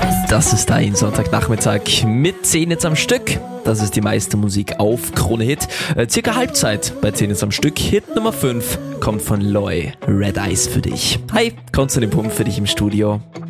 Das ist dein Sonntagnachmittag mit 10 jetzt am Stück. Das ist die meiste Musik auf Krone Hit. Circa Halbzeit bei 10 jetzt am Stück. Hit Nummer 5 kommt von Loy. Red Eyes für dich. Hi, Konstantin Pump für dich im Studio.